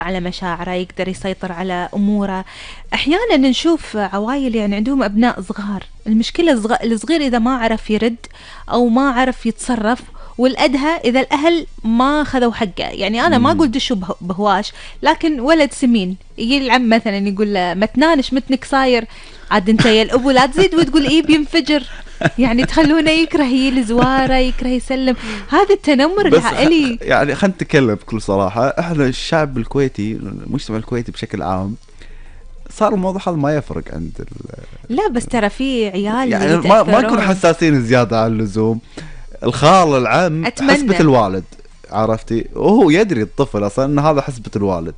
على مشاعره، يقدر يسيطر على أموره. أحيانا نشوف عوائل يعني عندهم أبناء صغار، المشكلة الصغير إذا ما عرف يرد أو ما عرف يتصرف، والأدهى إذا الأهل ما خذوا حقه. يعني أنا ما أقول دشوا بهواش، لكن ولد سمين يجي العم مثلا يقول له ما تنانش متنك صاير، عاد انت يا الأبو لا تزيد وتقول إيه بينفجر. يعني تخلونه يكره يلزواره، يكره يسلم. هذا التنمر العائلي. يعني خلينا نتكلم بكل صراحة، احنا الشعب الكويتي، المجتمع الكويتي بشكل عام، صار الموضوع هذا ما يفرق عند لا بس ترى في عيال يعني ما يكون حساسين زيادة عن اللزوم. الخال العم حسبة الوالد، عرفتي، وهو يدري الطفل اصلا ان هذا حسبة الوالد،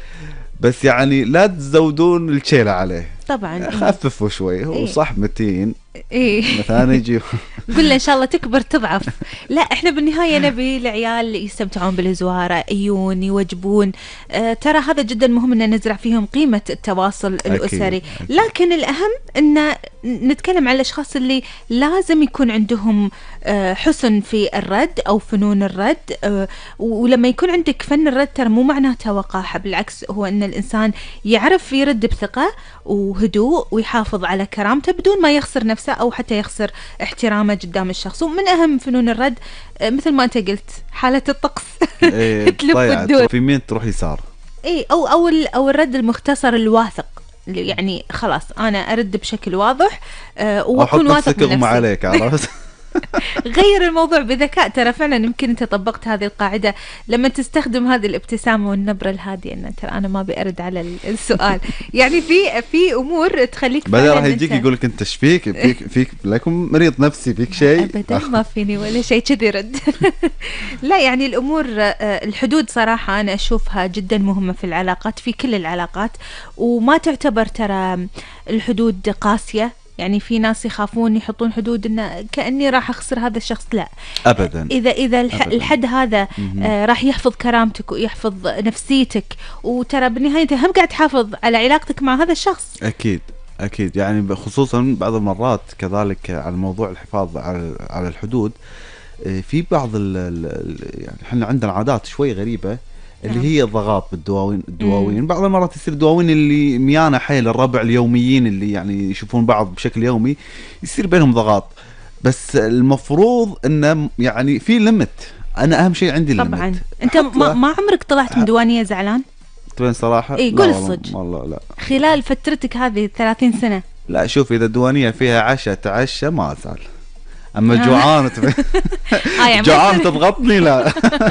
بس يعني لا تزودون الشيلة عليه طبعا. خففوا شوي. هو صح متين إيه؟ مثلا يجي قل له ان شاء الله تكبر تضعف. لا احنا بالنهايه نبي العيال يستمتعون بالهزواره، يجون يوجبون. ترى هذا جدا مهم ان نزرع فيهم قيمه التواصل الاسري. أكيد. لكن الاهم ان نتكلم عن الاشخاص اللي لازم يكون عندهم حسن في الرد او فنون الرد. ولما يكون عندك فن الرد ترى مو معناته وقاحه، بالعكس هو ان الانسان يعرف يرد بثقه وهدوء ويحافظ على كرامته بدون ما يخسر نفسه او حتى يخسر احترامه قدام الشخص. ومن اهم فنون الرد مثل ما انت قلت حالة الطقس. تلف الدور في مين تروح يسار. اي او الرد المختصر الواثق، يعني خلاص انا ارد بشكل واضح واكون واثق من نفسي. عليك عرفت. غير الموضوع بذكاء. ترى فعلا يمكن انت طبقت هذه القاعده لما تستخدم هذه الابتسامه والنبره الهاديه، ان ترى انا ما بأرد على السؤال. يعني في امور تخليك بدل راح يجيك يقول لك انت ايش فيك لكم مريض نفسي، فيك شيء؟ ابدا ما فيني ولا شيء كذي رد. لا يعني الامور الحدود صراحه انا اشوفها جدا مهمه في العلاقات، في كل العلاقات، وما تعتبر ترى الحدود قاسيه. يعني في ناس يخافون يحطون حدود إنه كأني راح أخسر هذا الشخص. لا أبدا. إذا الحد هذا راح يحفظ كرامتك ويحفظ نفسيتك، وترى بالنهاية أنت هم قاعد تحافظ على علاقتك مع هذا الشخص. أكيد يعني خصوصا بعض المرات كذلك على موضوع الحفاظ على الحدود. في بعض يعني احنا عندنا عادات شوي غريبة اللي هي الضغط بالدواوين. بعض المرات يصير دواوين اللي ميانة حيل الربع اليوميين اللي يعني يشوفون بعض بشكل يومي، يصير بينهم ضغط. بس المفروض انه يعني في ليمت. انا اهم شيء عندي طبعا الليمت. انت ما عمرك طلعت من ديوانية زعلان؟ تبين صراحة اي قول الصدق والله لا. خلال فترتك هذه 30 سنة لا شوف، اذا الديوانية فيها عشاء تعشى ما ازعل، اما جوعان يعني جوعان تضغطني لا.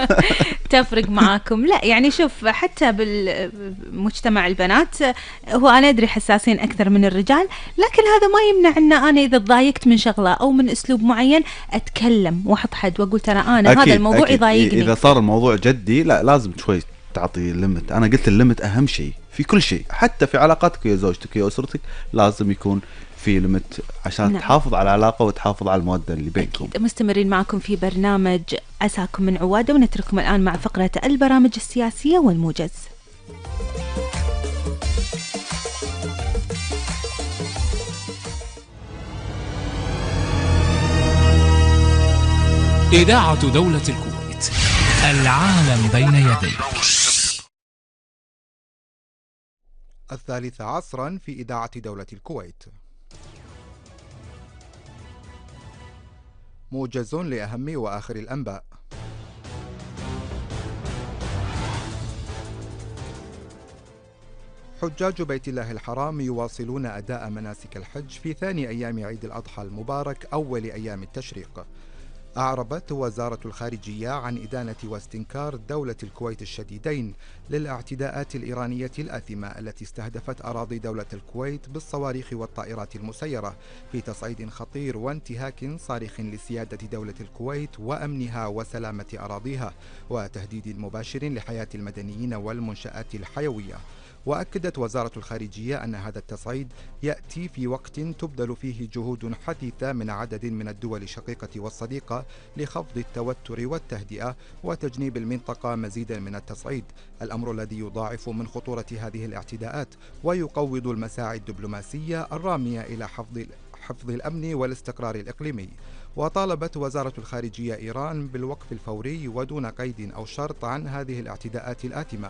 تفرق معاكم. لا يعني شوف حتى بالمجتمع البنات هو انا ادري حساسين اكثر من الرجال، لكن هذا ما يمنع ان انا اذا تضايقت من شغله او من اسلوب معين اتكلم واحط حد واقول ترى انا أكيد هذا الموضوع أكيد يضايقني. اذا صار الموضوع جدي لا لازم شوي تعطي الليمت. انا قلت الليمت اهم شيء في كل شيء، حتى في علاقاتك ويا زوجتك ويا اسرتك لازم يكون في ليمت عشان تحافظ على العلاقة وتحافظ على المودة اللي بينكم. مستمرين معكم في برنامج عساكم من عوادة، ونترككم الآن مع فقرة البرامج السياسية والموجز. إذاعة دولة الكويت، العالم بين يديك. 13 في إذاعة دولة الكويت. موجز لأهم وآخر الأنباء. حجاج بيت الله الحرام يواصلون أداء مناسك الحج في ثاني أيام عيد الأضحى المبارك أول أيام التشريق. أعربت وزارة الخارجية عن إدانة واستنكار دولة الكويت الشديدين للاعتداءات الإيرانية الآثمة التي استهدفت أراضي دولة الكويت بالصواريخ والطائرات المسيرة في تصعيد خطير وانتهاك صارخ لسيادة دولة الكويت وأمنها وسلامة أراضيها وتهديد مباشر لحياة المدنيين والمنشآت الحيوية. وأكدت وزارة الخارجية أن هذا التصعيد يأتي في وقت تبذل فيه جهود حثيثة من عدد من الدول الشقيقة والصديقة لخفض التوتر والتهدئة وتجنيب المنطقة مزيدا من التصعيد، الأمر الذي يضاعف من خطورة هذه الاعتداءات ويقوض المساعي الدبلوماسية الرامية إلى حفظ الأمن والاستقرار الإقليمي. وطالبت وزارة الخارجية إيران بالوقف الفوري ودون قيد أو شرط عن هذه الاعتداءات الآثمة